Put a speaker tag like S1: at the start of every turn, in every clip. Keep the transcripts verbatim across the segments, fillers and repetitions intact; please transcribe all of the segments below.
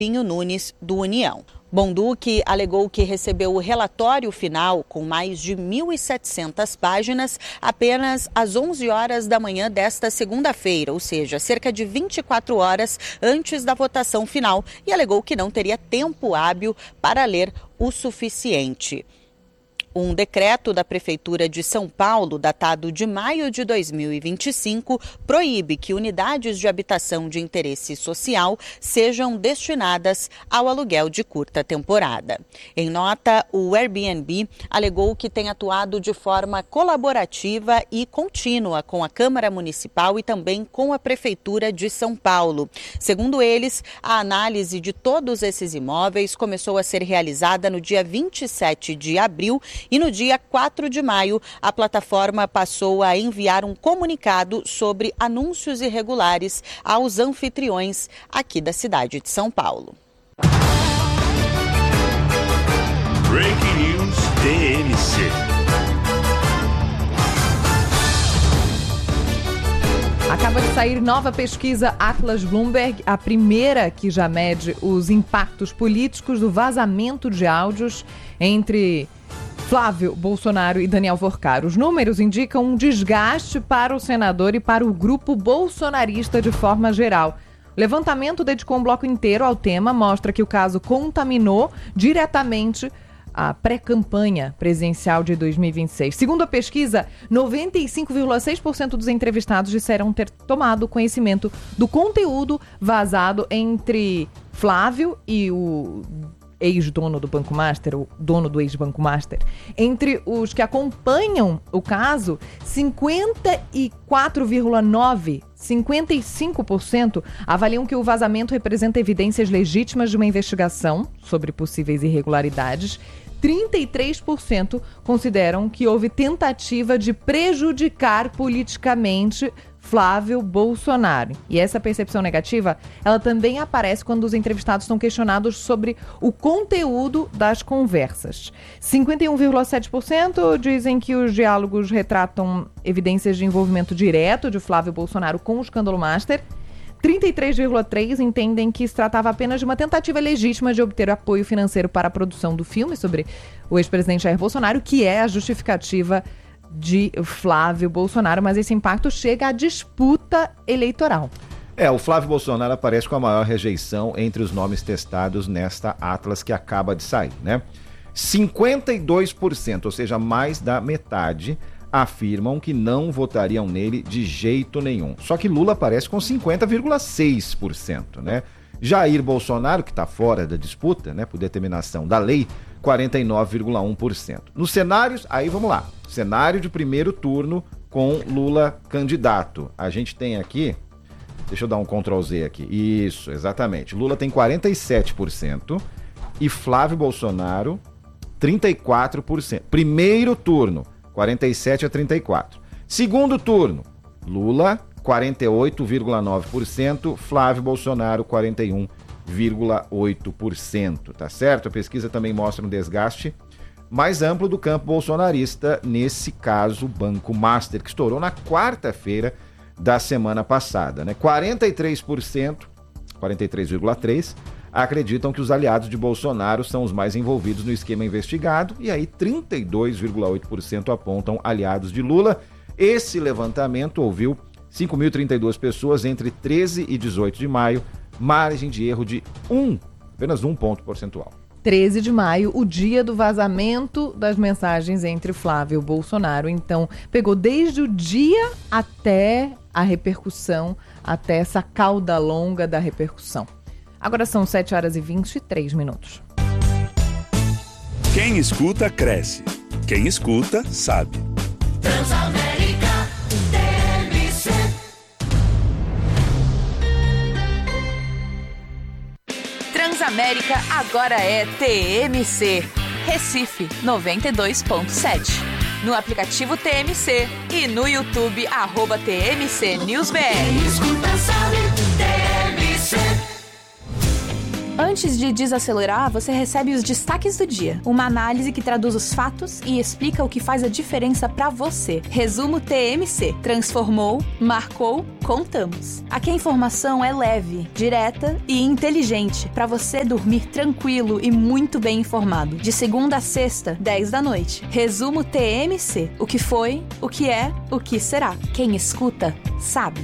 S1: Pinho Nunes, do União. Bonduque alegou que recebeu o relatório final, com mais de mil e setecentas páginas, apenas às onze horas da manhã desta segunda-feira, ou seja, cerca de vinte e quatro horas antes da votação final, e alegou que não teria tempo hábil para ler o suficiente. Um decreto da Prefeitura de São Paulo, datado de maio de dois mil e vinte e cinco, proíbe que unidades de habitação de interesse social sejam destinadas ao aluguel de curta temporada. Em nota, o Airbnb alegou que tem atuado de forma colaborativa e contínua com a Câmara Municipal e também com a Prefeitura de São Paulo. Segundo eles, a análise de todos esses imóveis começou a ser realizada no dia vinte e sete de abril, e no dia quatro de maio, a plataforma passou a enviar um comunicado sobre anúncios irregulares aos anfitriões aqui da cidade de São Paulo.
S2: Breaking News T M C.
S3: Acaba de sair nova pesquisa Atlas Bloomberg, a primeira que já mede os impactos políticos do vazamento de áudios entre Flávio Bolsonaro e Daniel Forcaro. Os números indicam um desgaste para o senador e para o grupo bolsonarista de forma geral. O levantamento dedicou um bloco inteiro ao tema, mostra que o caso contaminou diretamente a pré-campanha presidencial de dois mil e vinte e seis. Segundo a pesquisa, noventa e cinco vírgula seis por cento dos entrevistados disseram ter tomado conhecimento do conteúdo vazado entre Flávio e o ex-dono do Banco Master, o dono do ex-Banco Master. Entre os que acompanham o caso, cinquenta e quatro vírgula nove por cento, cinquenta e cinco por cento avaliam que o vazamento representa evidências legítimas de uma investigação sobre possíveis irregularidades. trinta e três por cento consideram que houve tentativa de prejudicar politicamente Flávio Bolsonaro. E essa percepção negativa, ela também aparece quando os entrevistados são questionados sobre o conteúdo das conversas. cinquenta e um vírgula sete por cento dizem que os diálogos retratam evidências de envolvimento direto de Flávio Bolsonaro com o escândalo Master. trinta e três vírgula três por cento entendem que se tratava apenas de uma tentativa legítima de obter apoio financeiro para a produção do filme sobre o ex-presidente Jair Bolsonaro, que é a justificativa de Flávio Bolsonaro, mas esse impacto chega à disputa eleitoral.
S4: É, o Flávio Bolsonaro aparece com a maior rejeição entre os nomes testados nesta Atlas que acaba de sair, né? cinquenta e dois por cento, ou seja, mais da metade, afirmam que não votariam nele de jeito nenhum. Só que Lula aparece com cinquenta vírgula seis por cento, né? Jair Bolsonaro, que está fora da disputa, né, por determinação da lei, quarenta e nove vírgula um por cento. Nos cenários, aí vamos lá, cenário de primeiro turno com Lula candidato. A gente tem aqui, deixa eu dar um control Z aqui, isso, exatamente. Lula tem quarenta e sete por cento e Flávio Bolsonaro trinta e quatro por cento. Primeiro turno, quarenta e sete a trinta e quatro. Segundo turno, Lula quarenta e oito vírgula nove por cento, Flávio Bolsonaro quarenta e um vírgula oito por cento, tá certo? A pesquisa também mostra um desgaste mais amplo do campo bolsonarista, nesse caso Banco Master, que estourou na quarta-feira da semana passada, né? quarenta e três por cento, quarenta e três vírgula três por cento acreditam que os aliados de Bolsonaro são os mais envolvidos no esquema investigado, e aí trinta e dois vírgula oito por cento apontam aliados de Lula. Esse levantamento ouviu cinco mil e trinta e duas pessoas entre treze e dezoito de maio, margem de erro de um, apenas um ponto percentual.
S3: treze de maio, o dia do vazamento das mensagens entre Flávio e Bolsonaro. Então, pegou desde o dia até a repercussão, até essa cauda longa da repercussão. Agora são sete horas e vinte e três minutos.
S2: Quem escuta, cresce. Quem escuta, sabe.
S5: Transamérica T M C.
S6: Transamérica agora é T M C. Recife noventa e dois ponto sete. No aplicativo T M C e no YouTube, arroba T M C News B R.
S5: Quem escuta sabe, T M C.
S6: Antes de desacelerar, você recebe os destaques do dia. Uma análise que traduz os fatos e explica o que faz a diferença pra você. Resumo T M C. Transformou, marcou, contamos. Aqui a informação é leve, direta e inteligente pra você dormir tranquilo e muito bem informado. De segunda a sexta, dez da noite. Resumo T M C. O que foi, o que é, o que será. Quem escuta, sabe.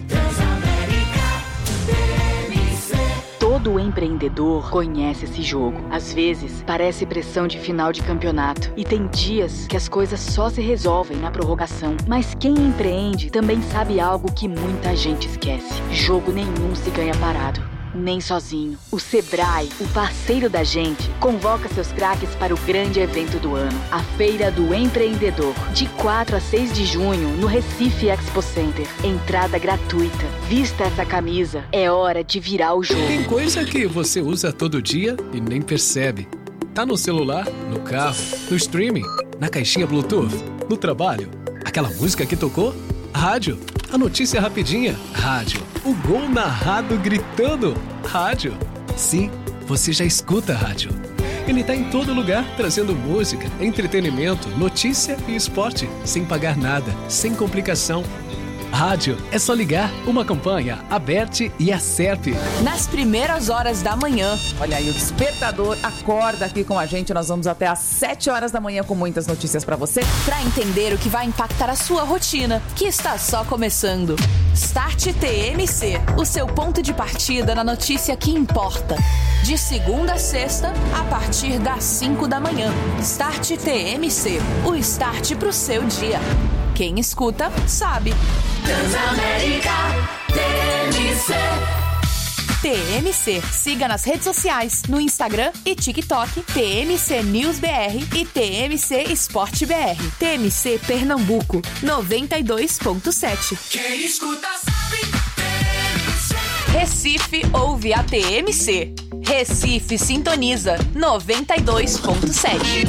S7: Todo empreendedor conhece esse jogo. Às vezes, parece pressão de final de campeonato. E tem dias que as coisas só se resolvem na prorrogação. Mas quem empreende também sabe algo que muita gente esquece. Jogo nenhum se ganha parado, nem sozinho. O Sebrae, o parceiro da gente, convoca seus craques para o grande evento do ano, a Feira do Empreendedor, de quatro a seis de junho, no Recife Expo Center. Entrada gratuita. Vista essa camisa, é hora de virar o jogo.
S8: Tem coisa que você usa todo dia e nem percebe. Tá no celular, no carro, no streaming, na caixinha Bluetooth, no trabalho. Aquela música que tocou? Rádio. A notícia rapidinha? Rádio. O gol narrado gritando? Rádio. Sim, você já escuta rádio. Ele tá em todo lugar, trazendo música, entretenimento, notícia e esporte, sem pagar nada, sem complicação. Rádio, é só ligar. Uma campanha, Aberte e Acerpe.
S6: Nas primeiras horas da manhã.
S9: Olha aí, o despertador acorda aqui com a gente. Nós vamos até às sete horas da manhã com muitas notícias pra você.
S6: Pra entender o que vai impactar a sua rotina, que está só começando. Start T M C, o seu ponto de partida na notícia que importa. De segunda a sexta, a partir das cinco da manhã. Start T M C, o start pro seu dia. Quem escuta, sabe.
S5: Transamérica T M C.
S6: T M C. Siga nas redes sociais, no Instagram e TikTok, T M C News B R e T M C Esporte B R. T M C Pernambuco, noventa e dois ponto sete.
S5: Quem escuta sabe. T M C.
S6: Recife ouve a T M C. Recife sintoniza, noventa e dois ponto sete.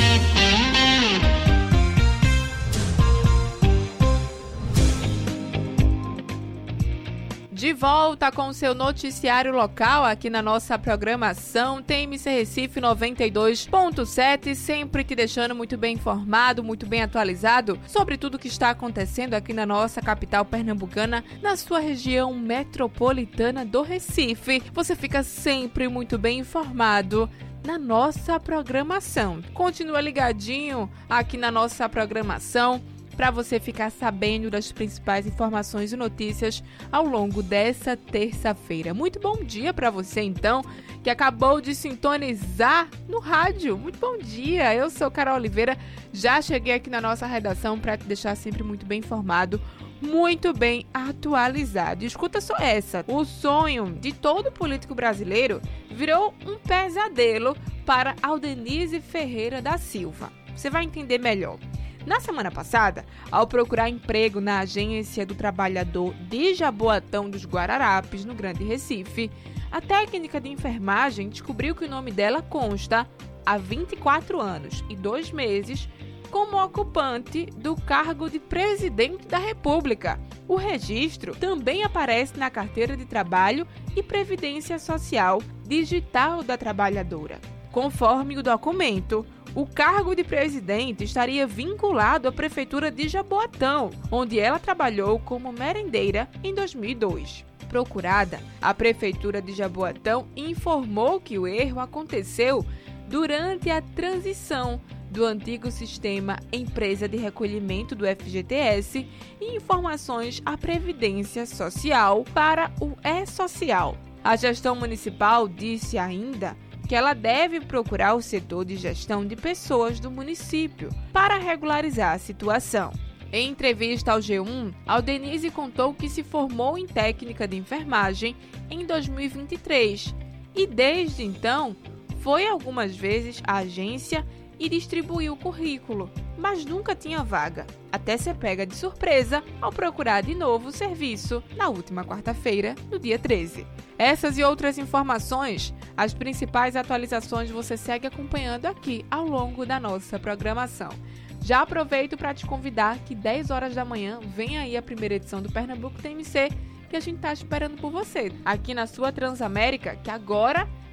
S3: De volta com o seu noticiário local aqui na nossa programação T M C Recife noventa e dois ponto sete, sempre te deixando muito bem informado, muito bem atualizado sobre tudo que está acontecendo aqui na nossa capital pernambucana, na sua região metropolitana do Recife. Você fica sempre muito bem informado na nossa programação. Continua ligadinho aqui na nossa programação para você ficar sabendo das principais informações e notícias ao longo dessa terça-feira. Muito bom dia para você, então, que acabou de sintonizar no rádio. Muito bom dia, eu sou Carol Oliveira, já cheguei aqui na nossa redação para te deixar sempre muito bem informado, muito bem atualizado. Escuta só essa, o sonho de todo político brasileiro virou um pesadelo para Aldenise Ferreira da Silva. Você vai entender melhor. Na semana passada, ao procurar emprego na Agência do Trabalhador de Jaboatão dos Guararapes, no Grande Recife, a técnica de enfermagem descobriu que o nome dela consta há vinte e quatro anos e dois meses como ocupante do cargo de presidente da República. O registro também aparece na carteira de trabalho e previdência social digital da trabalhadora. Conforme o documento, o cargo de presidente estaria vinculado à Prefeitura de Jaboatão, onde ela trabalhou como merendeira em dois mil e dois. Procurada, a Prefeitura de Jaboatão informou que o erro aconteceu durante a transição do antigo sistema Empresa de Recolhimento do F G T S e informações à Previdência Social para o E-Social. A gestão municipal disse ainda que ela deve procurar o setor de gestão de pessoas do município para regularizar a situação. Em entrevista ao G um, Aldenise contou que se formou em técnica de enfermagem em dois mil e vinte e três e desde então foi algumas vezes à agência e distribuiu o currículo, mas nunca tinha vaga, até ser pega de surpresa ao procurar de novo o serviço na última quarta-feira, no dia treze. Essas e outras informações, as principais atualizações você segue acompanhando aqui ao longo da nossa programação. Já aproveito para te convidar que dez horas da manhã vem aí a primeira edição do Pernambuco T M C, que a gente está esperando por você, aqui na sua Transamérica, que agora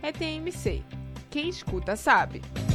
S10: é T M C. Quem escuta sabe.